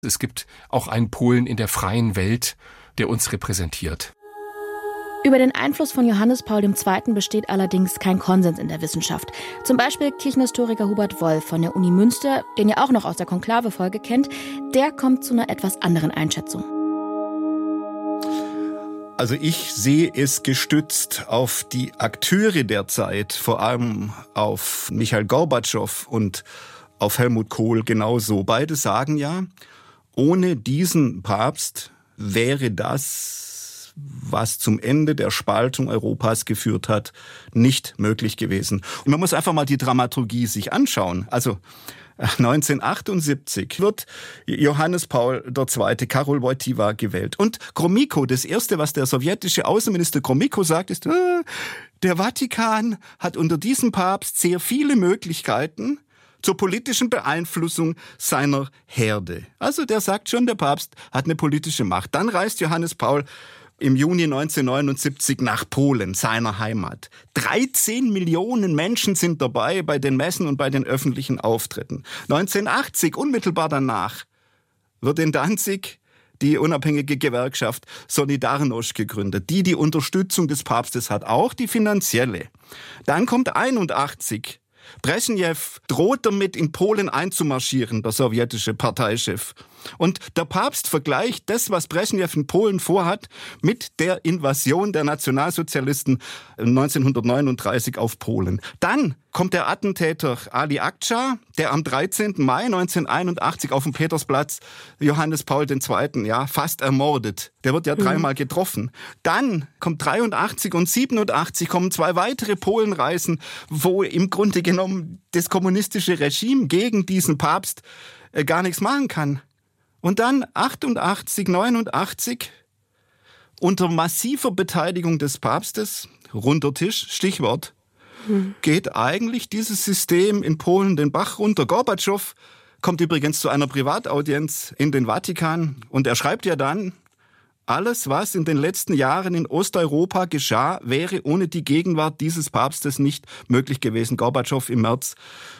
Es gibt auch einen Polen in der freien Welt, der uns repräsentiert. Über den Einfluss von Johannes Paul II. Besteht allerdings kein Konsens in der Wissenschaft. Zum Beispiel Kirchenhistoriker Hubert Wolf von der Uni Münster, den ihr auch noch aus der Konklave-Folge kennt, der kommt zu einer etwas anderen Einschätzung. Also ich sehe es gestützt auf die Akteure der Zeit, vor allem auf Michail Gorbatschow und auf Helmut Kohl genauso. Beide sagen ja, ohne diesen Papst wäre das, was zum Ende der Spaltung Europas geführt hat, nicht möglich gewesen. Und man muss einfach mal die Dramaturgie sich anschauen. Also 1978 wird Johannes Paul II. Karol Wojtyła gewählt. Und Gromyko, das Erste, was der sowjetische Außenminister Gromyko sagt, ist, der Vatikan hat unter diesem Papst sehr viele Möglichkeiten zur politischen Beeinflussung seiner Herde. Also der sagt schon, der Papst hat eine politische Macht. Dann reist Johannes Paul im Juni 1979 nach Polen, seiner Heimat. 13 Millionen Menschen sind dabei bei den Messen und bei den öffentlichen Auftritten. 1980, unmittelbar danach, wird in Danzig die unabhängige Gewerkschaft Solidarność gegründet, die Unterstützung des Papstes hat, auch die finanzielle. Dann kommt 81. Breschnew droht damit, in Polen einzumarschieren, der sowjetische Parteichef. Und der Papst vergleicht das, was Breschnew in Polen vorhat, mit der Invasion der Nationalsozialisten 1939 auf Polen. Dann kommt der Attentäter Ali Akça, der am 13. Mai 1981 auf dem Petersplatz Johannes Paul II. Fast ermordet. Der wird ja dreimal getroffen. Dann kommt 83 und 87 kommen zwei weitere Polenreisen, wo im Grunde genommen das kommunistische Regime gegen diesen Papst gar nichts machen kann. Und dann 88, 89, unter massiver Beteiligung des Papstes, runder Tisch, Stichwort, geht eigentlich dieses System in Polen den Bach runter. Gorbatschow kommt übrigens zu einer Privataudienz in den Vatikan und er schreibt ja dann, alles, was in den letzten Jahren in Osteuropa geschah, wäre ohne die Gegenwart dieses Papstes nicht möglich gewesen. Gorbatschow im März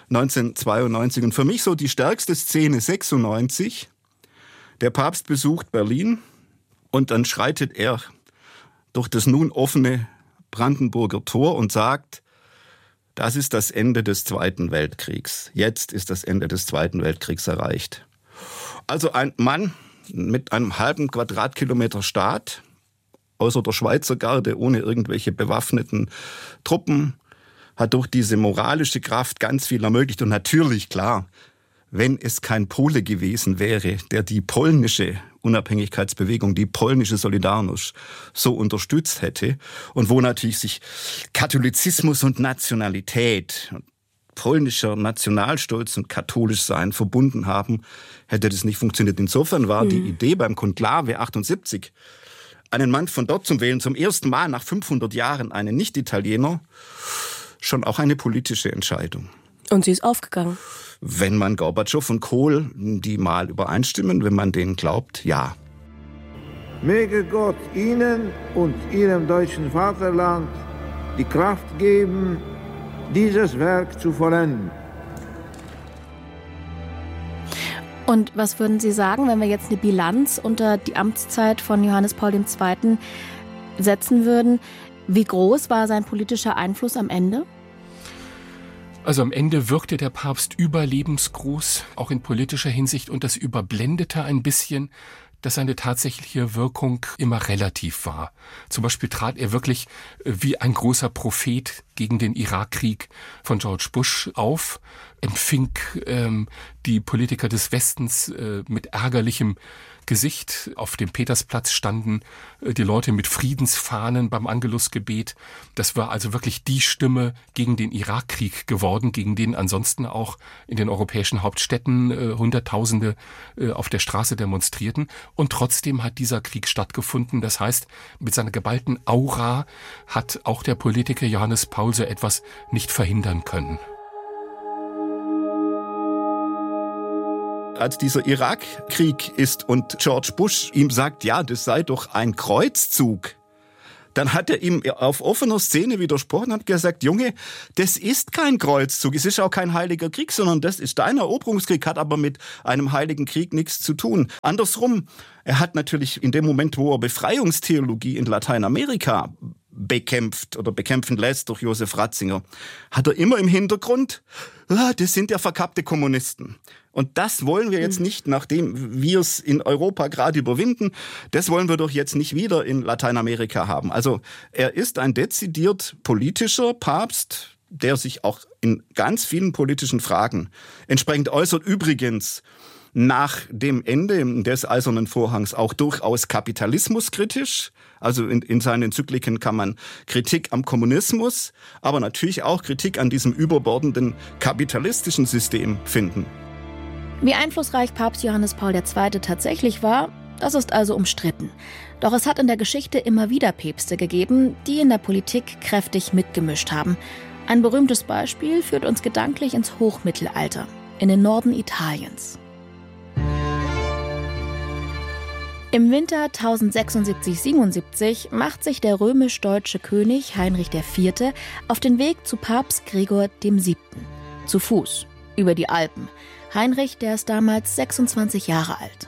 1992. Und für mich so die stärkste Szene 96. Der Papst besucht Berlin und dann schreitet er durch das nun offene Brandenburger Tor und sagt, das ist das Ende des Zweiten Weltkriegs. Jetzt ist das Ende des Zweiten Weltkriegs erreicht. Also ein Mann mit einem halben Quadratkilometer Staat, außer der Schweizer Garde, ohne irgendwelche bewaffneten Truppen, hat durch diese moralische Kraft ganz viel ermöglicht. Und natürlich, klar, wenn es kein Pole gewesen wäre, der die polnische Unabhängigkeitsbewegung, die polnische Solidarność so unterstützt hätte und wo natürlich sich Katholizismus und Nationalität, polnischer Nationalstolz und katholisch sein verbunden haben, hätte das nicht funktioniert. Insofern war die Idee beim Konklave 78, einen Mann von dort zu wählen, zum ersten Mal nach 500 Jahren einen Nicht-Italiener, schon auch eine politische Entscheidung. Und sie ist aufgegangen. Wenn man Gorbatschow und Kohl, die mal übereinstimmen, wenn man denen glaubt, ja. Möge Gott Ihnen und Ihrem deutschen Vaterland die Kraft geben, dieses Werk zu vollenden. Und was würden Sie sagen, wenn wir jetzt eine Bilanz unter die Amtszeit von Johannes Paul II. Setzen würden? Wie groß war sein politischer Einfluss am Ende? Also am Ende wirkte der Papst überlebensgroß, auch in politischer Hinsicht, und das überblendete ein bisschen, dass seine tatsächliche Wirkung immer relativ war. Zum Beispiel trat er wirklich wie ein großer Prophet gegen den Irakkrieg von George Bush auf, empfing die Politiker des Westens mit ärgerlichem Gesicht. Auf dem Petersplatz standen die Leute mit Friedensfahnen beim Angelusgebet. Das war also wirklich die Stimme gegen den Irakkrieg geworden, gegen den ansonsten auch in den europäischen Hauptstädten Hunderttausende auf der Straße demonstrierten. Und trotzdem hat dieser Krieg stattgefunden. Das heißt, mit seiner geballten Aura hat auch der Politiker Johannes Paul so etwas nicht verhindern können. Als dieser Irakkrieg ist und George Bush ihm sagt, ja, das sei doch ein Kreuzzug, Dann hat er ihm auf offener Szene widersprochen und hat gesagt, Junge, das ist kein Kreuzzug, es ist auch kein heiliger Krieg, sondern das ist dein Eroberungskrieg, hat aber mit einem heiligen Krieg nichts zu tun. Andersrum, er hat natürlich in dem Moment, wo er Befreiungstheologie in Lateinamerika bekämpft oder bekämpfen lässt durch Josef Ratzinger, hat er immer im Hintergrund, das sind ja verkappte Kommunisten. Und das wollen wir jetzt nicht, nachdem wir es in Europa gerade überwinden, das wollen wir doch jetzt nicht wieder in Lateinamerika haben. Also er ist ein dezidiert politischer Papst, der sich auch in ganz vielen politischen Fragen entsprechend äußert. Übrigens nach dem Ende des Eisernen Vorhangs auch durchaus kapitalismuskritisch. Also in seinen Enzykliken kann man Kritik am Kommunismus, aber natürlich auch Kritik an diesem überbordenden kapitalistischen System finden. Wie einflussreich Papst Johannes Paul II. Tatsächlich war, das ist also umstritten. Doch es hat in der Geschichte immer wieder Päpste gegeben, die in der Politik kräftig mitgemischt haben. Ein berühmtes Beispiel führt uns gedanklich ins Hochmittelalter, in den Norden Italiens. Im Winter 1076/77 macht sich der römisch-deutsche König Heinrich IV. Auf den Weg zu Papst Gregor VII. Zu Fuß, über die Alpen. Heinrich, der ist damals 26 Jahre alt.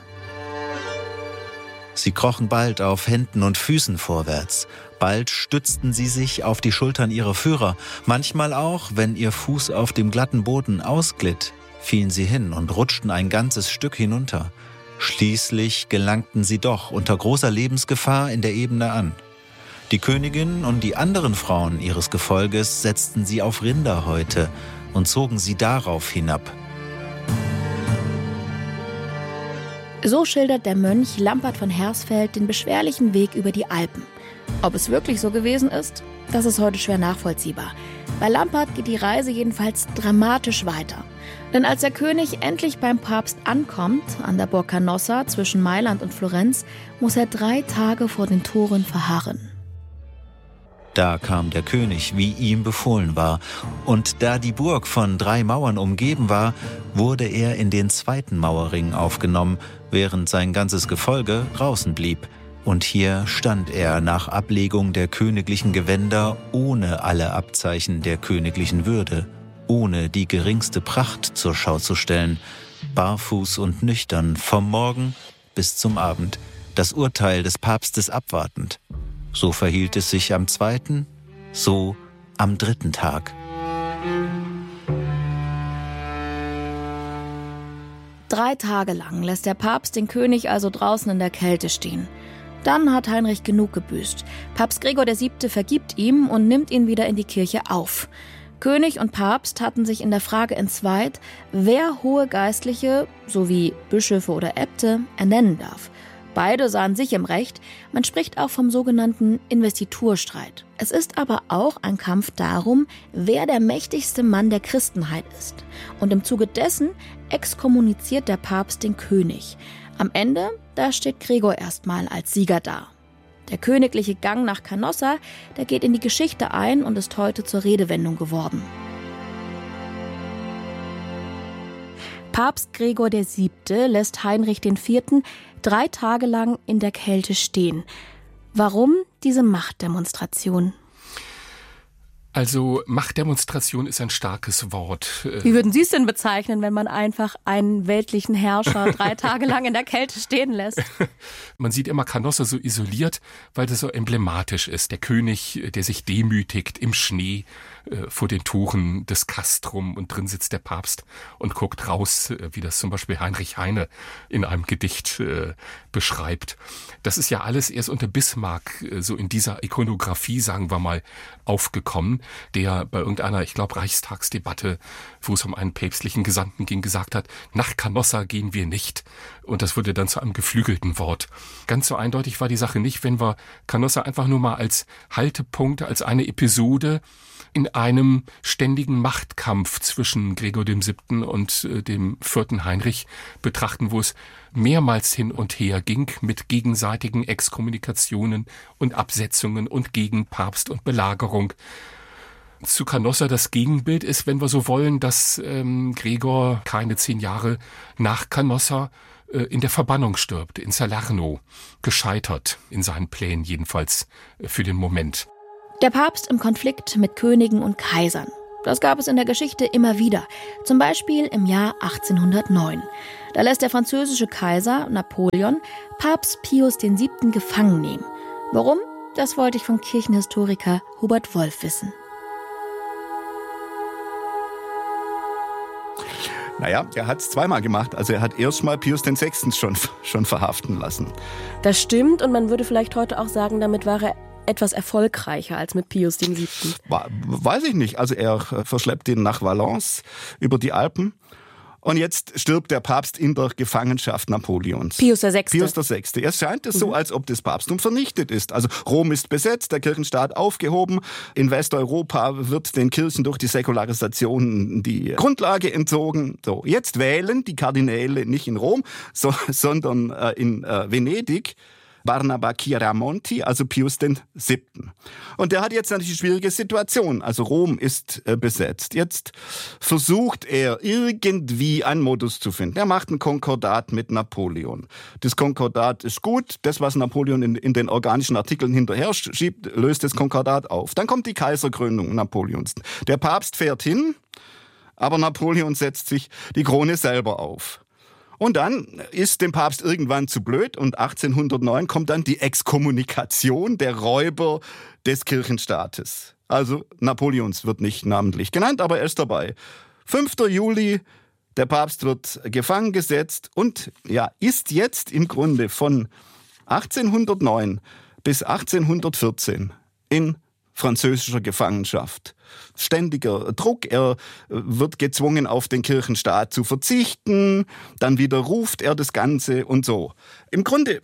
Sie krochen bald auf Händen und Füßen vorwärts. Bald stützten sie sich auf die Schultern ihrer Führer. Manchmal auch, wenn ihr Fuß auf dem glatten Boden ausglitt, fielen sie hin und rutschten ein ganzes Stück hinunter. Schließlich gelangten sie doch unter großer Lebensgefahr in der Ebene an. Die Königin und die anderen Frauen ihres Gefolges setzten sie auf Rinderhäute und zogen sie darauf hinab. So schildert der Mönch Lampert von Hersfeld den beschwerlichen Weg über die Alpen. Ob es wirklich so gewesen ist, das ist heute schwer nachvollziehbar. Bei Lampert geht die Reise jedenfalls dramatisch weiter. Denn als der König endlich beim Papst ankommt, an der Burg Canossa zwischen Mailand und Florenz, muss er 3 Tage vor den Toren verharren. Da kam der König, wie ihm befohlen war. Und da die Burg von 3 Mauern umgeben war, wurde er in den 2. Mauerring aufgenommen, während sein ganzes Gefolge draußen blieb. Und hier stand er nach Ablegung der königlichen Gewänder ohne alle Abzeichen der königlichen Würde, ohne die geringste Pracht zur Schau zu stellen, barfuß und nüchtern vom Morgen bis zum Abend, das Urteil des Papstes abwartend. So verhielt es sich am 2., so am 3. Tag. 3 Tage lang lässt der Papst den König also draußen in der Kälte stehen. Dann hat Heinrich genug gebüßt. Papst Gregor VII. Vergibt ihm und nimmt ihn wieder in die Kirche auf. König und Papst hatten sich in der Frage entzweit, wer hohe Geistliche, sowie Bischöfe oder Äbte, ernennen darf. Beide sahen sich im Recht, man spricht auch vom sogenannten Investiturstreit. Es ist aber auch ein Kampf darum, wer der mächtigste Mann der Christenheit ist. Und im Zuge dessen exkommuniziert der Papst den König. Am Ende, da steht Gregor erstmal als Sieger da. Der königliche Gang nach Canossa, der geht in die Geschichte ein und ist heute zur Redewendung geworden. Papst Gregor VII. Lässt Heinrich IV. 3 Tage lang in der Kälte stehen. Warum diese Machtdemonstration? Also Machtdemonstration ist ein starkes Wort. Wie würden Sie es denn bezeichnen, wenn man einfach einen weltlichen Herrscher 3 Tage lang in der Kälte stehen lässt? Man sieht immer Canossa so isoliert, weil das so emblematisch ist. Der König, der sich demütigt im Schnee vor den Toren des Castrum und drin sitzt der Papst und guckt raus, wie das zum Beispiel Heinrich Heine in einem Gedicht beschreibt. Das ist ja alles erst unter Bismarck so in dieser Ikonografie, sagen wir mal, aufgekommen, der bei irgendeiner, ich glaube, Reichstagsdebatte, wo es um einen päpstlichen Gesandten ging, gesagt hat, nach Canossa gehen wir nicht. Und das wurde dann zu einem geflügelten Wort. Ganz so eindeutig war die Sache nicht, wenn wir Canossa einfach nur mal als Haltepunkt, als eine Episode in einem ständigen Machtkampf zwischen Gregor VII. Und dem 4. Heinrich betrachten, wo es mehrmals hin und her ging mit gegenseitigen Exkommunikationen und Absetzungen und gegen Papst und Belagerung. Zu Canossa das Gegenbild ist, wenn wir so wollen, dass Gregor keine 10 Jahre nach Canossa in der Verbannung stirbt, in Salerno, gescheitert in seinen Plänen, jedenfalls für den Moment. Der Papst im Konflikt mit Königen und Kaisern. Das gab es in der Geschichte immer wieder. Zum Beispiel im Jahr 1809. Da lässt der französische Kaiser Napoleon Papst Pius VII. Gefangen nehmen. Warum? Das wollte ich vom Kirchenhistoriker Hubert Wolf wissen. Naja, er hat es zweimal gemacht. Also er hat erstmal Pius VI. schon verhaften lassen. Das stimmt, und man würde vielleicht heute auch sagen, damit war er etwas erfolgreicher als mit Pius VII. Weiß ich nicht. Also er verschleppt ihn nach Valence über die Alpen. Und jetzt stirbt der Papst in der Gefangenschaft Napoleons. Pius VI. Pius VI. Es scheint es so, als ob das Papsttum vernichtet ist. Also Rom ist besetzt, der Kirchenstaat aufgehoben. In Westeuropa wird den Kirchen durch die Säkularisation die Grundlage entzogen. So, jetzt wählen die Kardinäle nicht in Rom, sondern in Venedig. Barnaba Chiaramonti, also Pius VII. Und der hat jetzt natürlich eine schwierige Situation. Also Rom ist besetzt. Jetzt versucht er irgendwie einen Modus zu finden. Er macht ein Konkordat mit Napoleon. Das Konkordat ist gut. Das, was Napoleon in den organischen Artikeln hinterher schiebt, löst das Konkordat auf. Dann kommt die Kaiserkrönung Napoleons. Der Papst fährt hin, aber Napoleon setzt sich die Krone selber auf. Und dann ist dem Papst irgendwann zu blöd und 1809 kommt dann die Exkommunikation der Räuber des Kirchenstaates. Also Napoleons wird nicht namentlich genannt, aber er ist dabei. 5. Juli, der Papst wird gefangen gesetzt und ist jetzt im Grunde von 1809 bis 1814 in französischer Gefangenschaft. Ständiger Druck, er wird gezwungen, auf den Kirchenstaat zu verzichten, dann widerruft er das Ganze und so. Im Grunde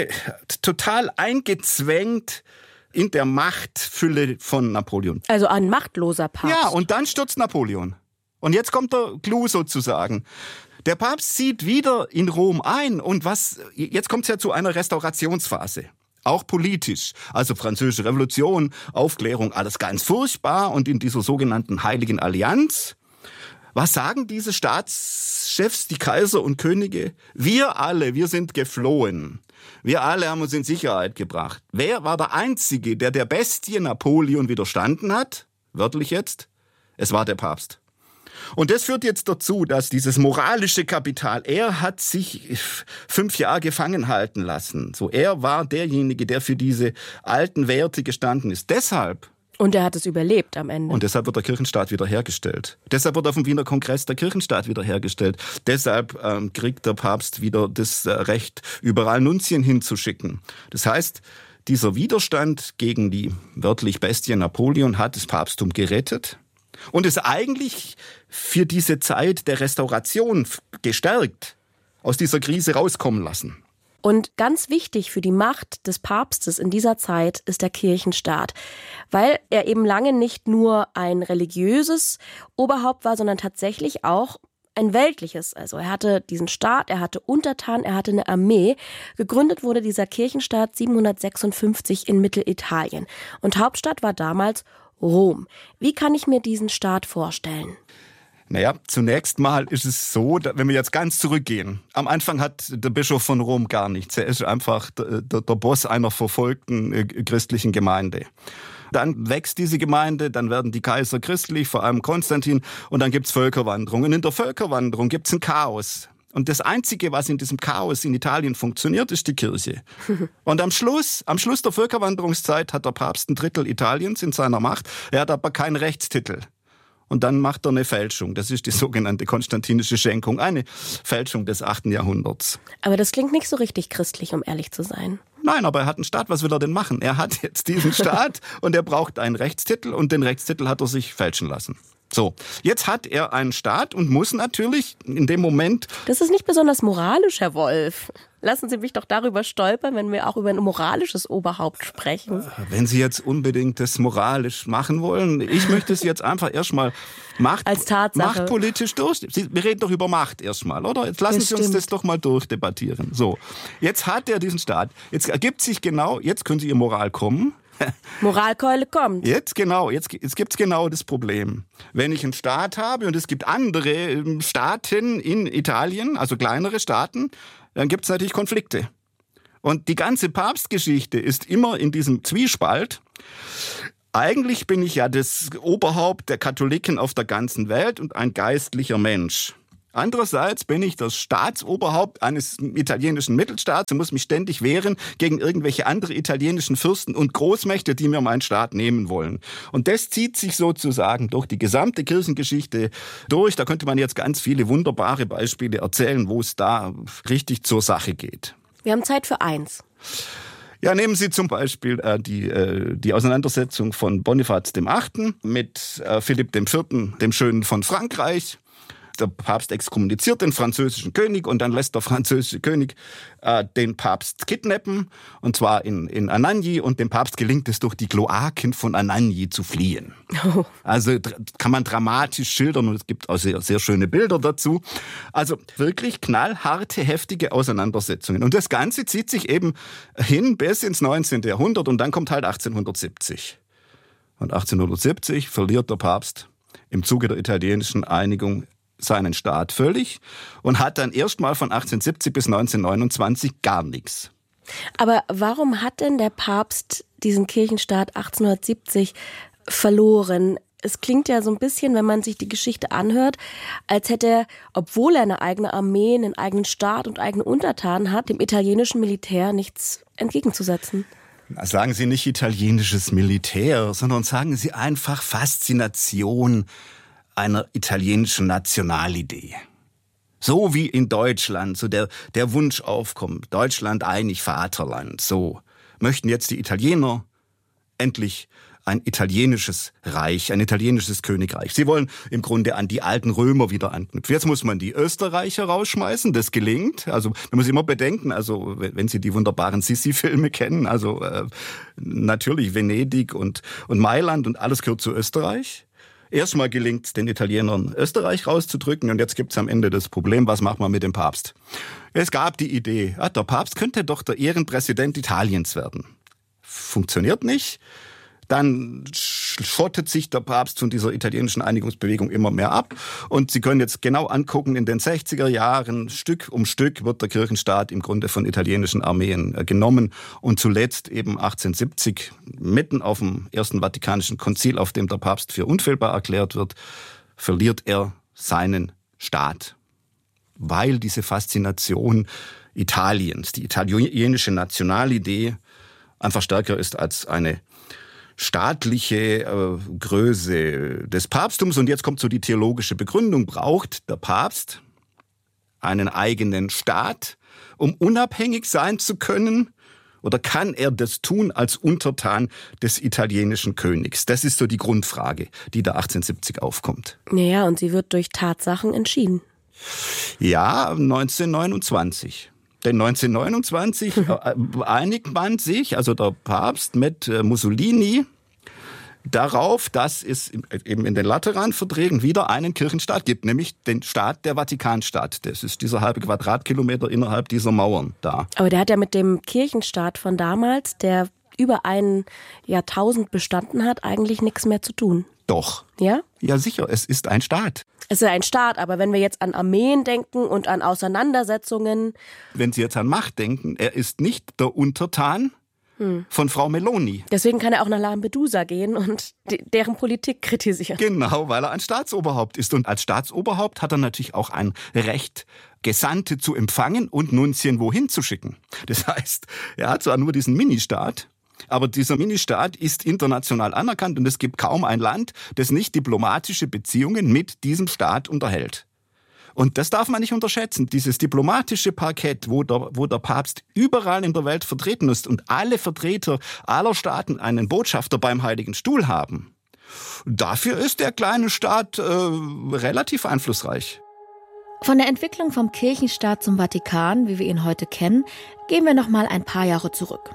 total eingezwängt in der Machtfülle von Napoleon. Also ein machtloser Papst. Ja, und dann stürzt Napoleon. Und jetzt kommt der Clou sozusagen. Der Papst zieht wieder in Rom ein und jetzt kommt es ja zu einer Restaurationsphase. Auch politisch, also Französische Revolution, Aufklärung, alles ganz furchtbar. Und in dieser sogenannten Heiligen Allianz, was sagen diese Staatschefs, die Kaiser und Könige? Wir sind geflohen. Wir alle haben uns in Sicherheit gebracht. Wer war der Einzige, der Bestie Napoleon widerstanden hat? Wörtlich jetzt? Es war der Papst. Und das führt jetzt dazu, dass dieses moralische Kapital, er hat sich 5 Jahre gefangen halten lassen. So, er war derjenige, der für diese alten Werte gestanden ist. Deshalb. Und er hat es überlebt am Ende. Und deshalb wird der Kirchenstaat wiederhergestellt. Deshalb wird auf dem Wiener Kongress der Kirchenstaat wiederhergestellt. Deshalb kriegt der Papst wieder das Recht, überall Nunzien hinzuschicken. Das heißt, dieser Widerstand gegen die wörtlich Bestie Napoleon hat das Papsttum gerettet. Und ist eigentlich für diese Zeit der Restauration gestärkt, aus dieser Krise rauskommen lassen. Und ganz wichtig für die Macht des Papstes in dieser Zeit ist der Kirchenstaat, weil er eben lange nicht nur ein religiöses Oberhaupt war, sondern tatsächlich auch ein weltliches. Also er hatte diesen Staat, er hatte Untertanen, er hatte eine Armee. Gegründet wurde dieser Kirchenstaat 756 in Mittelitalien. Und Hauptstadt war damals Rom. Wie kann ich mir diesen Staat vorstellen? Naja, zunächst mal ist es so, wenn wir jetzt ganz zurückgehen. Am Anfang hat der Bischof von Rom gar nichts. Er ist einfach der Boss einer verfolgten christlichen Gemeinde. Dann wächst diese Gemeinde, dann werden die Kaiser christlich, vor allem Konstantin, und dann gibt's Völkerwanderung. Und in der Völkerwanderung gibt's ein Chaos. Und das Einzige, was in diesem Chaos in Italien funktioniert, ist die Kirche. Und am Schluss der Völkerwanderungszeit hat der Papst 1/3 Italiens in seiner Macht. Er hat aber keinen Rechtstitel. Und dann macht er eine Fälschung. Das ist die sogenannte konstantinische Schenkung. Eine Fälschung des 8. Jahrhunderts. Aber das klingt nicht so richtig christlich, um ehrlich zu sein. Nein, aber er hat einen Staat. Was will er denn machen? Er hat jetzt diesen Staat und er braucht einen Rechtstitel. Und den Rechtstitel hat er sich fälschen lassen. So, jetzt hat er einen Staat und muss natürlich in dem Moment... Das ist nicht besonders moralisch, Herr Wolf. Lassen Sie mich doch darüber stolpern, wenn wir auch über ein moralisches Oberhaupt sprechen. Wenn Sie jetzt unbedingt das moralisch machen wollen, ich möchte es jetzt einfach erstmal als Tatsache machtpolitisch durch. Wir reden doch über Macht erstmal, oder? Jetzt lassen Sie uns das doch mal durchdebattieren. So, jetzt hat er diesen Staat. Jetzt ergibt sich genau, jetzt können Sie Ihr Moral kommen. Moralkeule kommt. Jetzt gibt's genau das Problem. Wenn ich einen Staat habe und es gibt andere Staaten in Italien, also kleinere Staaten, dann gibt es natürlich Konflikte. Und die ganze Papstgeschichte ist immer in diesem Zwiespalt. Eigentlich bin ich ja das Oberhaupt der Katholiken auf der ganzen Welt und ein geistlicher Mensch. Andererseits bin ich das Staatsoberhaupt eines italienischen Mittelstaats und muss mich ständig wehren gegen irgendwelche andere italienischen Fürsten und Großmächte, die mir meinen Staat nehmen wollen. Und das zieht sich sozusagen durch die gesamte Kirchengeschichte durch. Da könnte man jetzt ganz viele wunderbare Beispiele erzählen, wo es da richtig zur Sache geht. Wir haben Zeit für eins. Ja, nehmen Sie zum Beispiel die Auseinandersetzung von Bonifaz VIII. Mit Philipp IV., dem Schönen von Frankreich. Der Papst exkommuniziert den französischen König und dann lässt der französische König den Papst kidnappen, und zwar in Anagni, und dem Papst gelingt es, durch die Kloaken von Anagni zu fliehen. Oh. Also kann man dramatisch schildern und es gibt auch sehr, sehr schöne Bilder dazu. Also wirklich knallharte, heftige Auseinandersetzungen. Und das Ganze zieht sich eben hin bis ins 19. Jahrhundert und dann kommt halt 1870. Und 1870 verliert der Papst im Zuge der italienischen Einigung seinen Staat völlig und hat dann erstmal von 1870 bis 1929 gar nichts. Aber warum hat denn der Papst diesen Kirchenstaat 1870 verloren? Es klingt ja so ein bisschen, wenn man sich die Geschichte anhört, als hätte er, obwohl er eine eigene Armee, einen eigenen Staat und eigene Untertanen hat, dem italienischen Militär nichts entgegenzusetzen. Sagen Sie nicht italienisches Militär, sondern sagen Sie einfach Faszination einer italienischen Nationalidee. So wie in Deutschland, so der Wunsch aufkommt, Deutschland einig, Vaterland, so möchten jetzt die Italiener endlich ein italienisches Reich, ein italienisches Königreich. Sie wollen im Grunde an die alten Römer wieder anknüpfen. Jetzt muss man die Österreicher rausschmeißen, das gelingt. Also man muss immer bedenken, also wenn Sie die wunderbaren Sissi-Filme kennen, also natürlich Venedig und Mailand und alles gehört zu Österreich. Erstmal gelingt es den Italienern, Österreich rauszudrücken, und jetzt gibt es am Ende das Problem, was macht man mit dem Papst? Es gab die Idee, der Papst könnte doch der Ehrenpräsident Italiens werden. Funktioniert nicht. Dann schottet sich der Papst von dieser italienischen Einigungsbewegung immer mehr ab. Und Sie können jetzt genau angucken, in den 60er Jahren, Stück um Stück, wird der Kirchenstaat im Grunde von italienischen Armeen genommen. Und zuletzt eben 1870, mitten auf dem Ersten Vatikanischen Konzil, auf dem der Papst für unfehlbar erklärt wird, verliert er seinen Staat. Weil diese Faszination Italiens, die italienische Nationalidee, einfach stärker ist als eine staatliche Größe des Papsttums. Und jetzt kommt so die theologische Begründung. Braucht der Papst einen eigenen Staat, um unabhängig sein zu können? Oder kann er das tun als Untertan des italienischen Königs? Das ist so die Grundfrage, die da 1870 aufkommt. Naja, und sie wird durch Tatsachen entschieden. Ja, 1929. Denn 1929 einigt man sich, also der Papst mit Mussolini, darauf, dass es eben in den Lateranverträgen wieder einen Kirchenstaat gibt, nämlich den Staat der Vatikanstaat. Das ist dieser halbe Quadratkilometer innerhalb dieser Mauern da. Aber der hat ja mit dem Kirchenstaat von damals, der über ein Jahrtausend bestanden hat, eigentlich nichts mehr zu tun. Doch. Ja? Ja, sicher, es ist ein Staat. Es ist ein Staat, aber wenn wir jetzt an Armeen denken und an Auseinandersetzungen. Wenn Sie jetzt an Macht denken, er ist nicht der Untertan von Frau Meloni. Deswegen kann er auch nach Lampedusa gehen und deren Politik kritisieren. Genau, weil er ein Staatsoberhaupt ist. Und als Staatsoberhaupt hat er natürlich auch ein Recht, Gesandte zu empfangen und Nunzien wohin zu schicken. Das heißt, er hat zwar nur diesen Ministaat, aber dieser Ministaat ist international anerkannt und es gibt kaum ein Land, das nicht diplomatische Beziehungen mit diesem Staat unterhält. Und das darf man nicht unterschätzen. Dieses diplomatische Parkett, wo der Papst überall in der Welt vertreten ist und alle Vertreter aller Staaten einen Botschafter beim Heiligen Stuhl haben, dafür ist der kleine Staat relativ einflussreich. Von der Entwicklung vom Kirchenstaat zum Vatikan, wie wir ihn heute kennen, gehen wir noch mal ein paar Jahre zurück.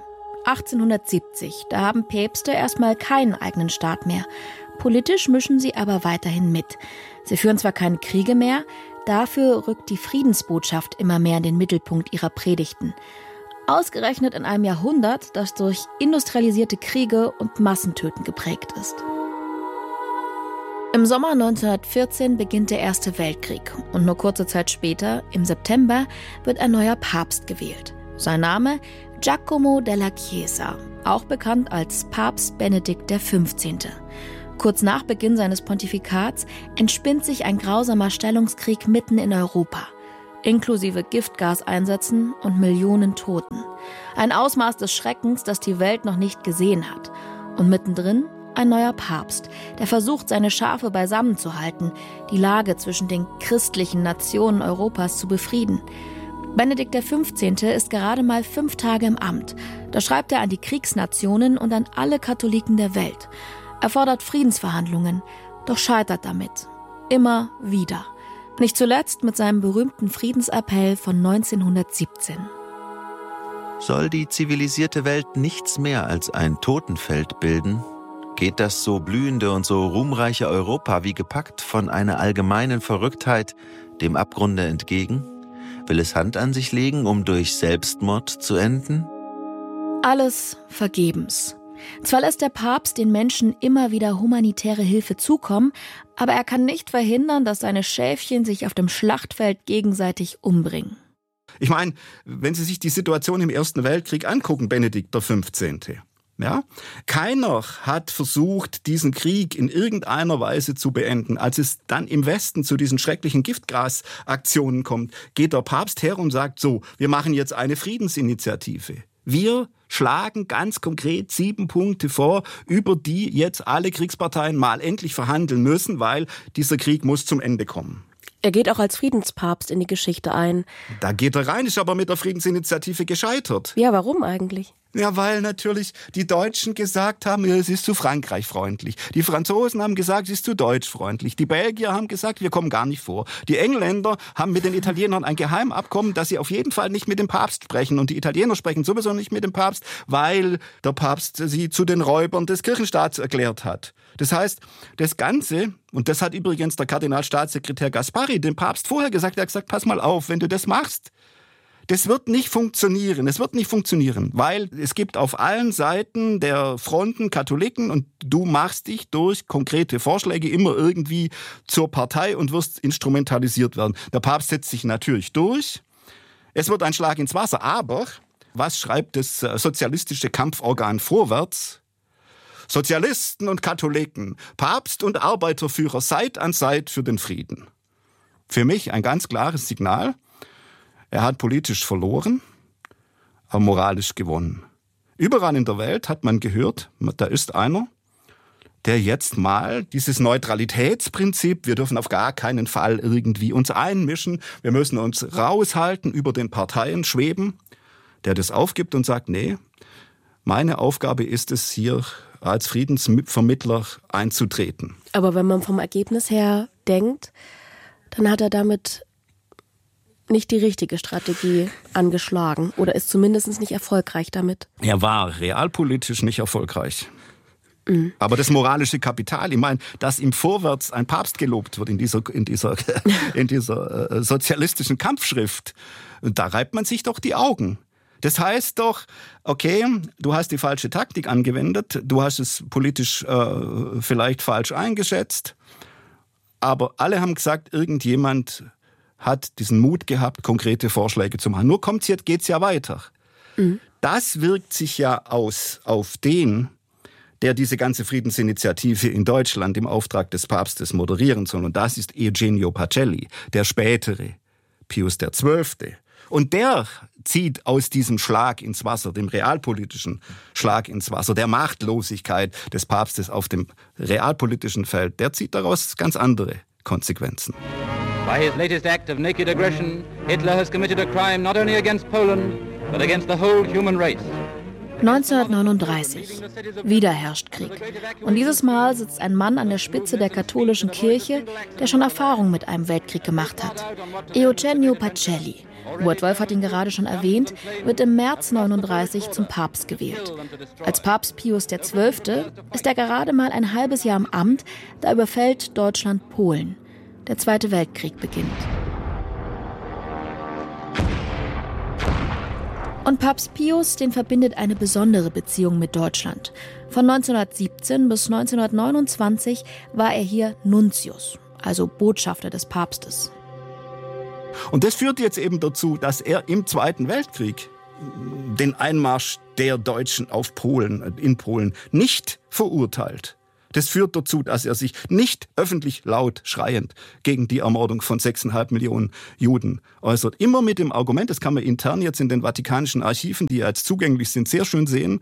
1870, da haben Päpste erstmal keinen eigenen Staat mehr. Politisch mischen sie aber weiterhin mit. Sie führen zwar keine Kriege mehr, dafür rückt die Friedensbotschaft immer mehr in den Mittelpunkt ihrer Predigten. Ausgerechnet in einem Jahrhundert, das durch industrialisierte Kriege und Massentöten geprägt ist. Im Sommer 1914 beginnt der Erste Weltkrieg und nur kurze Zeit später, im September, wird ein neuer Papst gewählt. Sein Name Giacomo della Chiesa, auch bekannt als Papst Benedikt XV. Kurz nach Beginn seines Pontifikats entspinnt sich ein grausamer Stellungskrieg mitten in Europa, inklusive Giftgaseinsätzen und Millionen Toten. Ein Ausmaß des Schreckens, das die Welt noch nicht gesehen hat. Und mittendrin ein neuer Papst, der versucht, seine Schafe beisammen zu halten, die Lage zwischen den christlichen Nationen Europas zu befrieden. Benedikt XV. Ist gerade mal 5 Tage im Amt. Da schreibt er an die Kriegsnationen und an alle Katholiken der Welt. Er fordert Friedensverhandlungen, doch scheitert damit. Immer wieder. Nicht zuletzt mit seinem berühmten Friedensappell von 1917. Soll die zivilisierte Welt nichts mehr als ein Totenfeld bilden? Geht das so blühende und so ruhmreiche Europa wie gepackt von einer allgemeinen Verrücktheit dem Abgrunde entgegen? Will es Hand an sich legen, um durch Selbstmord zu enden? Alles vergebens. Zwar lässt der Papst den Menschen immer wieder humanitäre Hilfe zukommen, aber er kann nicht verhindern, dass seine Schäfchen sich auf dem Schlachtfeld gegenseitig umbringen. Ich meine, wenn Sie sich die Situation im Ersten Weltkrieg angucken, Benedikt XV., ja? Keiner hat versucht, diesen Krieg in irgendeiner Weise zu beenden. Als es dann im Westen zu diesen schrecklichen Giftgasaktionen kommt, geht der Papst her und sagt so, wir machen jetzt eine Friedensinitiative. Wir schlagen ganz konkret 7 Punkte vor, über die jetzt alle Kriegsparteien mal endlich verhandeln müssen, weil dieser Krieg muss zum Ende kommen. Er geht auch als Friedenspapst in die Geschichte ein. Da geht er rein, ist aber mit der Friedensinitiative gescheitert. Ja, warum eigentlich? Ja, weil natürlich die Deutschen gesagt haben, es ist zu Frankreich freundlich. Die Franzosen haben gesagt, es ist zu deutsch freundlich. Die Belgier haben gesagt, wir kommen gar nicht vor. Die Engländer haben mit den Italienern ein Geheimabkommen, dass sie auf jeden Fall nicht mit dem Papst sprechen. Und die Italiener sprechen sowieso nicht mit dem Papst, weil der Papst sie zu den Räubern des Kirchenstaats erklärt hat. Das heißt, das Ganze, und das hat übrigens der Kardinalstaatssekretär Gaspari dem Papst vorher gesagt, er hat gesagt, pass mal auf, wenn du das machst, das wird nicht funktionieren. Es wird nicht funktionieren, weil es gibt auf allen Seiten der Fronten Katholiken und du machst dich durch konkrete Vorschläge immer irgendwie zur Partei und wirst instrumentalisiert werden. Der Papst setzt sich natürlich durch. Es wird ein Schlag ins Wasser, aber was schreibt das sozialistische Kampforgan Vorwärts? Sozialisten und Katholiken, Papst und Arbeiterführer Seit an Seit für den Frieden. Für mich ein ganz klares Signal. Er hat politisch verloren, aber moralisch gewonnen. Überall in der Welt hat man gehört, da ist einer, der jetzt mal dieses Neutralitätsprinzip, wir dürfen auf gar keinen Fall irgendwie uns einmischen, wir müssen uns raushalten, über den Parteien schweben, der das aufgibt und sagt, nee, meine Aufgabe ist es, hier als Friedensvermittler einzutreten. Aber wenn man vom Ergebnis her denkt, dann hat er damit nicht die richtige Strategie angeschlagen oder ist zumindest nicht erfolgreich damit. Er war realpolitisch nicht erfolgreich. Aber das moralische Kapital, ich meine, dass im Vorwärts ein Papst gelobt wird in dieser sozialistischen Kampfschrift, da reibt man sich doch die Augen. Das heißt doch, okay, du hast die falsche Taktik angewendet, du hast es politisch vielleicht falsch eingeschätzt, aber alle haben gesagt, irgendjemand hat diesen Mut gehabt, konkrete Vorschläge zu machen. Nur geht's ja weiter. Das wirkt sich ja aus auf den, der diese ganze Friedensinitiative in Deutschland im Auftrag des Papstes moderieren soll. Und das ist Eugenio Pacelli, der spätere Pius XII. Und der zieht aus diesem Schlag ins Wasser, dem realpolitischen Schlag ins Wasser, der Machtlosigkeit des Papstes auf dem realpolitischen Feld, der zieht daraus ganz andere Konsequenzen. By his latest act of naked aggression, Hitler has committed a crime not only against Poland, but against the whole human race. 1939. Wieder herrscht Krieg. Und dieses Mal sitzt ein Mann an der Spitze der katholischen Kirche, der schon Erfahrung mit einem Weltkrieg gemacht hat. Eugenio Pacelli. Hubert Wolf hat ihn gerade schon erwähnt, wird im März 1939 zum Papst gewählt. Als Papst Pius XII. Ist er gerade mal ein halbes Jahr im Amt, da überfällt Deutschland Polen. Der Zweite Weltkrieg beginnt. Und Papst Pius, den verbindet eine besondere Beziehung mit Deutschland. Von 1917 bis 1929 war er hier Nuntius, also Botschafter des Papstes. Und das führt jetzt eben dazu, dass er im Zweiten Weltkrieg den Einmarsch der Deutschen in Polen nicht verurteilt. Das führt dazu, dass er sich nicht öffentlich laut schreiend gegen die Ermordung von 6,5 Millionen Juden äußert. Immer mit dem Argument, das kann man intern jetzt in den vatikanischen Archiven, die jetzt zugänglich sind, sehr schön sehen,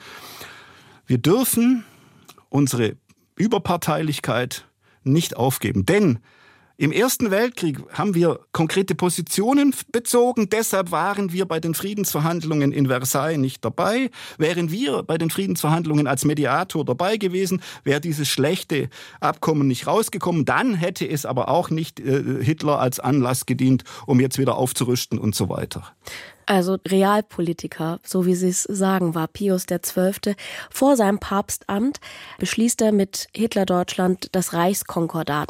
wir dürfen unsere Überparteilichkeit nicht aufgeben. Denn im Ersten Weltkrieg haben wir konkrete Positionen bezogen, deshalb waren wir bei den Friedensverhandlungen in Versailles nicht dabei. Wären wir bei den Friedensverhandlungen als Mediator dabei gewesen, wäre dieses schlechte Abkommen nicht rausgekommen. Dann hätte es aber auch nicht Hitler als Anlass gedient, um jetzt wieder aufzurüsten und so weiter. Also Realpolitiker, so wie Sie es sagen, war Pius XII. Vor seinem Papstamt beschließt er mit Hitler-Deutschland das Reichskonkordat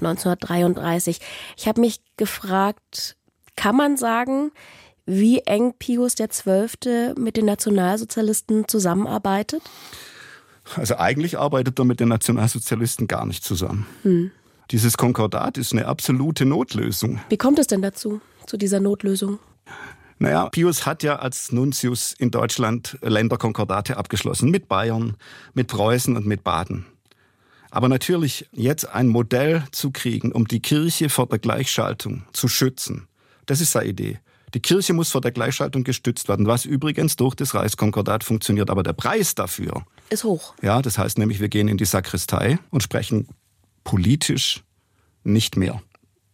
1933. Ich habe mich gefragt, kann man sagen, wie eng Pius XII. Mit den Nationalsozialisten zusammenarbeitet? Also eigentlich arbeitet er mit den Nationalsozialisten gar nicht zusammen. Dieses Konkordat ist eine absolute Notlösung. Wie kommt es denn dazu, zu dieser Notlösung? Naja, Pius hat ja als Nuntius in Deutschland Länderkonkordate abgeschlossen. Mit Bayern, mit Preußen und mit Baden. Aber natürlich jetzt ein Modell zu kriegen, um die Kirche vor der Gleichschaltung zu schützen, das ist seine Idee. Die Kirche muss vor der Gleichschaltung gestützt werden, was übrigens durch das Reichskonkordat funktioniert. Aber der Preis dafür ist hoch. Ja, das heißt nämlich, wir gehen in die Sakristei und sprechen politisch nicht mehr.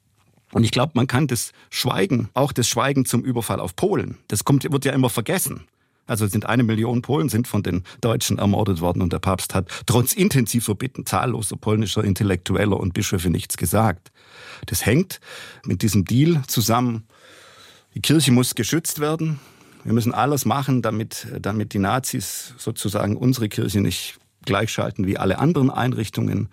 Und ich glaube, man kann das Schweigen, auch das Schweigen zum Überfall auf Polen, wird ja immer vergessen. Also 1 Million Polen sind von den Deutschen ermordet worden und der Papst hat trotz intensiver Bitten zahlloser polnischer Intellektueller und Bischöfe nichts gesagt. Das hängt mit diesem Deal zusammen. Die Kirche muss geschützt werden. Wir müssen alles machen, damit die Nazis sozusagen unsere Kirche nicht gleichschalten wie alle anderen Einrichtungen.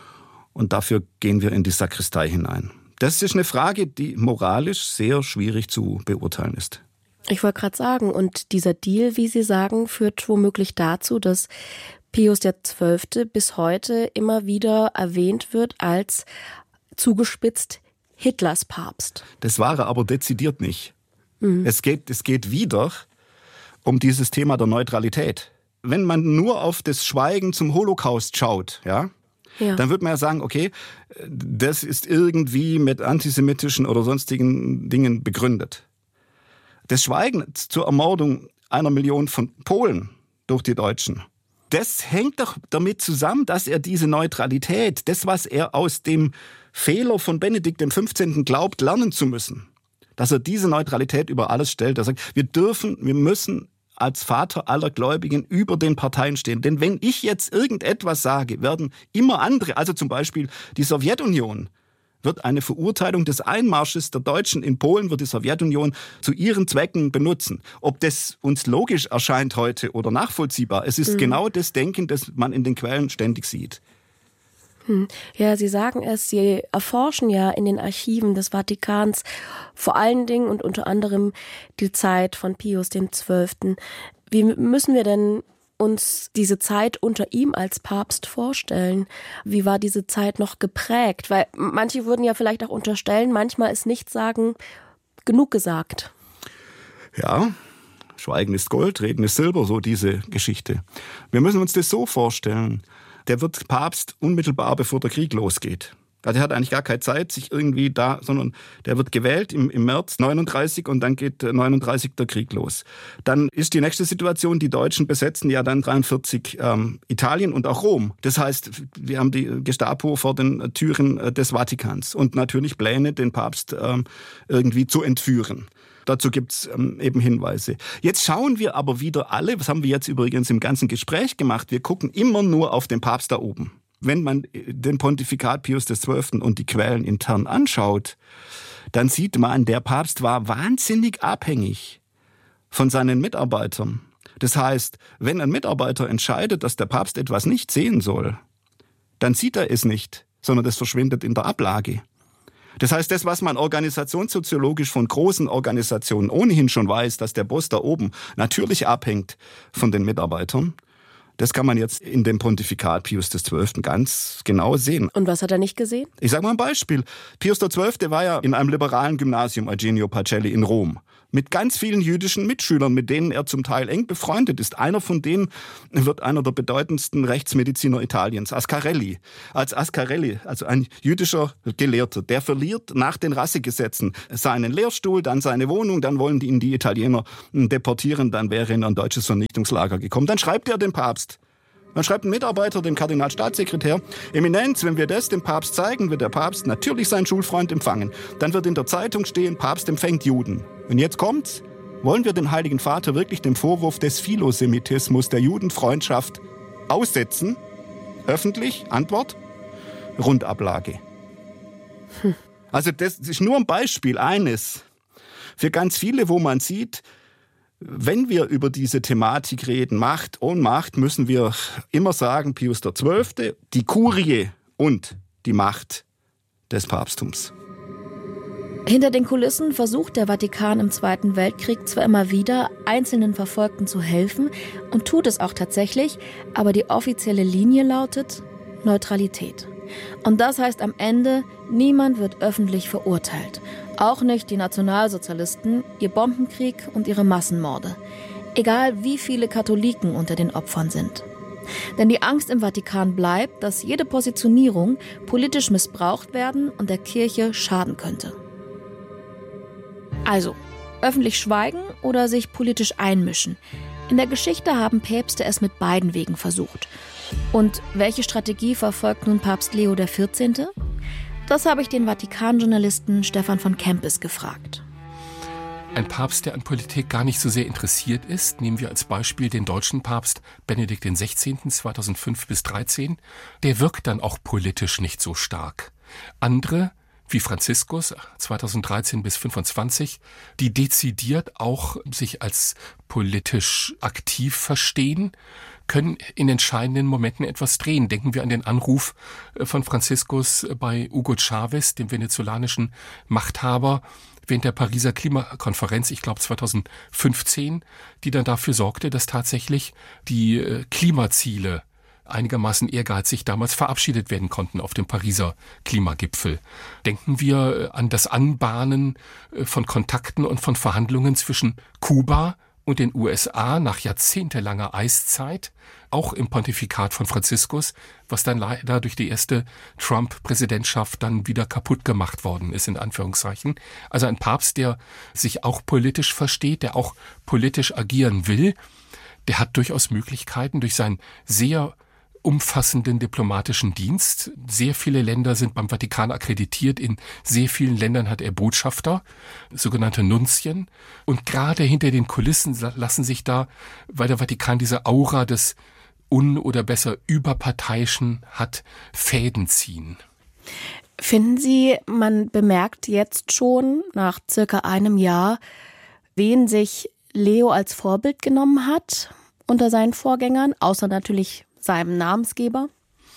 Und dafür gehen wir in die Sakristei hinein. Das ist eine Frage, die moralisch sehr schwierig zu beurteilen ist. Ich wollte gerade sagen, und dieser Deal, wie Sie sagen, führt womöglich dazu, dass Pius XII. Bis heute immer wieder erwähnt wird als zugespitzt Hitlers Papst. Das war er aber dezidiert nicht. Es geht wieder um dieses Thema der Neutralität. Wenn man nur auf das Schweigen zum Holocaust schaut, dann würde man ja sagen, okay, das ist irgendwie mit antisemitischen oder sonstigen Dingen begründet. Das Schweigen zur Ermordung 1 Million von Polen durch die Deutschen, das hängt doch damit zusammen, dass er diese Neutralität, das, was er aus dem Fehler von Benedikt XV. Glaubt, lernen zu müssen, dass er diese Neutralität über alles stellt. Er sagt, wir müssen als Vater aller Gläubigen über den Parteien stehen. Denn wenn ich jetzt irgendetwas sage, werden immer andere, also zum Beispiel die Sowjetunion, wird eine Verurteilung des Einmarsches der Deutschen in Polen, wird die Sowjetunion zu ihren Zwecken benutzen. Ob das uns logisch erscheint heute oder nachvollziehbar, es ist genau das Denken, das man in den Quellen ständig sieht. Ja, Sie sagen es, Sie erforschen ja in den Archiven des Vatikans vor allen Dingen und unter anderem die Zeit von Pius XII. Wie müssen wir denn uns diese Zeit unter ihm als Papst vorstellen? Wie war diese Zeit noch geprägt? Weil manche würden ja vielleicht auch unterstellen, manchmal ist Nichtsagen genug gesagt. Ja, Schweigen ist Gold, Reden ist Silber, so diese Geschichte. Wir müssen uns das so vorstellen. Der wird Papst unmittelbar, bevor der Krieg losgeht. Der hat eigentlich gar keine Zeit, sich irgendwie sondern der wird gewählt im März 39 und dann geht 39 der Krieg los. Dann ist die nächste Situation, die Deutschen besetzen ja dann 43 Italien und auch Rom. Das heißt, wir haben die Gestapo vor den Türen des Vatikans und natürlich Pläne, den Papst irgendwie zu entführen. Dazu gibt's eben Hinweise. Jetzt schauen wir aber wieder alle, was haben wir jetzt übrigens im ganzen Gespräch gemacht, wir gucken immer nur auf den Papst da oben. Wenn man den Pontifikat Pius XII. Und die Quellen intern anschaut, dann sieht man, der Papst war wahnsinnig abhängig von seinen Mitarbeitern. Das heißt, wenn ein Mitarbeiter entscheidet, dass der Papst etwas nicht sehen soll, dann sieht er es nicht, sondern das verschwindet in der Ablage. Das heißt, das, was man organisationssoziologisch von großen Organisationen ohnehin schon weiß, dass der Boss da oben natürlich abhängt von den Mitarbeitern, das kann man jetzt in dem Pontifikat Pius XII. Ganz genau sehen. Und was hat er nicht gesehen? Ich sage mal ein Beispiel. Pius XII. War ja in einem liberalen Gymnasium, Eugenio Pacelli, in Rom. Mit ganz vielen jüdischen Mitschülern, mit denen er zum Teil eng befreundet ist. Einer von denen wird einer der bedeutendsten Rechtsmediziner Italiens, Ascarelli. Als Ascarelli, also ein jüdischer Gelehrter, der verliert nach den Rassegesetzen seinen Lehrstuhl, dann seine Wohnung, dann wollen ihn die Italiener deportieren, dann wäre er in ein deutsches Vernichtungslager gekommen. Dann schreibt er dem Papst. Dann schreibt ein Mitarbeiter dem Kardinalstaatssekretär: Eminenz, wenn wir das dem Papst zeigen, wird der Papst natürlich seinen Schulfreund empfangen. Dann wird in der Zeitung stehen, Papst empfängt Juden. Und jetzt kommt's. Wollen wir den Heiligen Vater wirklich dem Vorwurf des Philosemitismus, der Judenfreundschaft, aussetzen? Öffentlich? Antwort? Rundablage. Also das ist nur ein Beispiel, eines für ganz viele, wo man sieht, wenn wir über diese Thematik reden, Macht, Ohnmacht, müssen wir immer sagen, Pius XII., die Kurie und die Macht des Papsttums. Hinter den Kulissen versucht der Vatikan im Zweiten Weltkrieg zwar immer wieder, einzelnen Verfolgten zu helfen und tut es auch tatsächlich, aber die offizielle Linie lautet Neutralität. Und das heißt am Ende, niemand wird öffentlich verurteilt. Auch nicht die Nationalsozialisten, ihr Bombenkrieg und ihre Massenmorde. Egal wie viele Katholiken unter den Opfern sind. Denn die Angst im Vatikan bleibt, dass jede Positionierung politisch missbraucht werden und der Kirche schaden könnte. Also, öffentlich schweigen oder sich politisch einmischen. In der Geschichte haben Päpste es mit beiden Wegen versucht. Und welche Strategie verfolgt nun Papst Leo XIV.? Das habe ich den Vatikan-Journalisten Stefan von Kempis gefragt. Ein Papst, der an Politik gar nicht so sehr interessiert ist, nehmen wir als Beispiel den deutschen Papst Benedikt XVI. 2005 bis 2013, der wirkt dann auch politisch nicht so stark. Andere, wie Franziskus 2013 bis 2025, die dezidiert auch sich als politisch aktiv verstehen, können in entscheidenden Momenten etwas drehen. Denken wir an den Anruf von Franziskus bei Hugo Chavez, dem venezolanischen Machthaber, während der Pariser Klimakonferenz, ich glaube 2015, die dann dafür sorgte, dass tatsächlich die Klimaziele einigermaßen ehrgeizig damals verabschiedet werden konnten auf dem Pariser Klimagipfel. Denken wir an das Anbahnen von Kontakten und von Verhandlungen zwischen Kuba und den USA nach jahrzehntelanger Eiszeit, auch im Pontifikat von Franziskus, was dann leider durch die erste Trump-Präsidentschaft dann wieder kaputt gemacht worden ist, in Anführungszeichen. Also ein Papst, der sich auch politisch versteht, der auch politisch agieren will, der hat durchaus Möglichkeiten durch seinen sehr umfassenden diplomatischen Dienst. Sehr viele Länder sind beim Vatikan akkreditiert. In sehr vielen Ländern hat er Botschafter, sogenannte Nunzien. Und gerade hinter den Kulissen lassen sich da, weil der Vatikan diese Aura des oder besser überparteiischen hat, Fäden ziehen. Finden Sie, man bemerkt jetzt schon nach circa einem Jahr, wen sich Leo als Vorbild genommen hat unter seinen Vorgängern, außer natürlich seinem Namensgeber?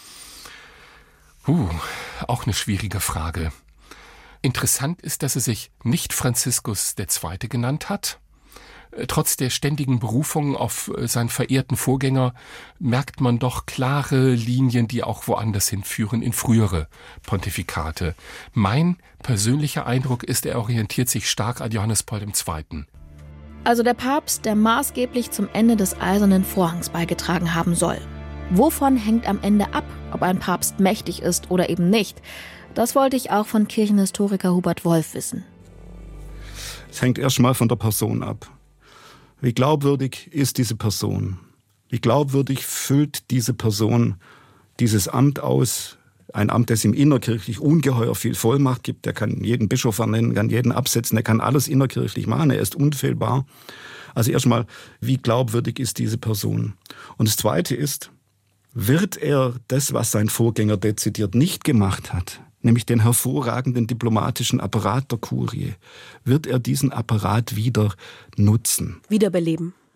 Auch eine schwierige Frage. Interessant ist, dass er sich nicht Franziskus II. Genannt hat. Trotz der ständigen Berufung auf seinen verehrten Vorgänger merkt man doch klare Linien, die auch woanders hinführen, in frühere Pontifikate. Mein persönlicher Eindruck ist, er orientiert sich stark an Johannes Paul II. Also der Papst, der maßgeblich zum Ende des Eisernen Vorhangs beigetragen haben soll. Wovon hängt am Ende ab, ob ein Papst mächtig ist oder eben nicht? Das wollte ich auch von Kirchenhistoriker Hubert Wolf wissen. Es hängt erstmal von der Person ab. Wie glaubwürdig ist diese Person? Wie glaubwürdig füllt diese Person dieses Amt aus? Ein Amt, das ihm innerkirchlich ungeheuer viel Vollmacht gibt. Er kann jeden Bischof ernennen, kann jeden absetzen, er kann alles innerkirchlich machen, er ist unfehlbar. Also erstmal, wie glaubwürdig ist diese Person? Und das Zweite ist, wird er das, was sein Vorgänger dezidiert nicht gemacht hat, nämlich den hervorragenden diplomatischen Apparat der Kurie, wird er diesen Apparat wieder nutzen? Wiederbeleben.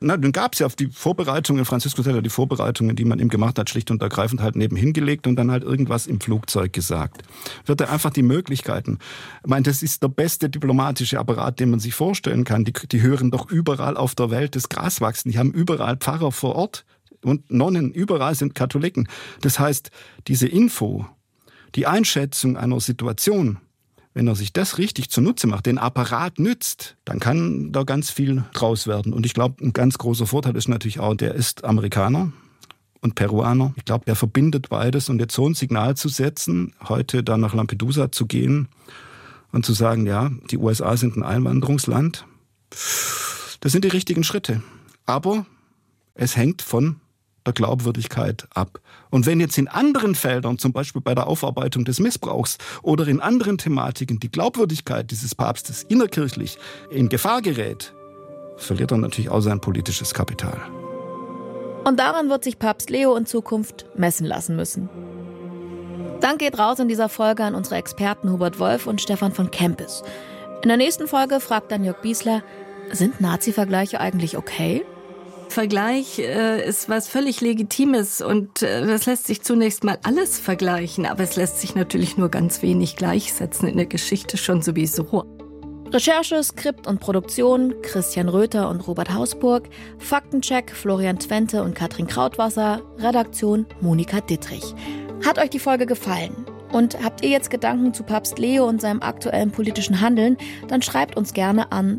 Dann gab es ja auf die Vorbereitungen, Franziskus hat ja die Vorbereitungen, die man ihm gemacht hat, schlicht und ergreifend halt nebenhin gelegt und dann halt irgendwas im Flugzeug gesagt. Wird er einfach die Möglichkeiten. Ich meine, das ist der beste diplomatische Apparat, den man sich vorstellen kann. Die hören doch überall auf der Welt das Gras wachsen. Die haben überall Pfarrer vor Ort und Nonnen, überall sind Katholiken. Das heißt, diese Info, die Einschätzung einer Situation, wenn er sich das richtig zunutze macht, den Apparat nützt, dann kann da ganz viel draus werden. Und ich glaube, ein ganz großer Vorteil ist natürlich auch, der ist Amerikaner und Peruaner. Ich glaube, der verbindet beides. Und jetzt so ein Signal zu setzen, heute da nach Lampedusa zu gehen und zu sagen, ja, die USA sind ein Einwanderungsland, das sind die richtigen Schritte. Aber es hängt von der Glaubwürdigkeit ab. Und wenn jetzt in anderen Feldern, zum Beispiel bei der Aufarbeitung des Missbrauchs oder in anderen Thematiken, die Glaubwürdigkeit dieses Papstes innerkirchlich in Gefahr gerät, verliert er natürlich auch sein politisches Kapital. Und daran wird sich Papst Leo in Zukunft messen lassen müssen. Dank geht raus in dieser Folge an unsere Experten Hubert Wolf und Stefan von Kempis. In der nächsten Folge fragt dann Jörg Biesler, sind Nazi-Vergleiche eigentlich okay? Vergleich ist was völlig Legitimes und das lässt sich zunächst mal alles vergleichen, aber es lässt sich natürlich nur ganz wenig gleichsetzen, in der Geschichte schon sowieso. Recherche, Skript und Produktion Christian Röther und Robert Hausburg, Faktencheck Florian Twente und Katrin Krautwasser, Redaktion Monika Dittrich. Hat euch die Folge gefallen? Und habt ihr jetzt Gedanken zu Papst Leo und seinem aktuellen politischen Handeln, dann schreibt uns gerne an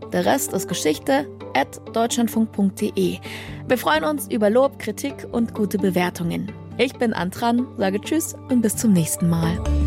derrestisgeschichte@deutschlandfunk.de. Wir freuen uns über Lob, Kritik und gute Bewertungen. Ich bin Antran, sage Tschüss und bis zum nächsten Mal.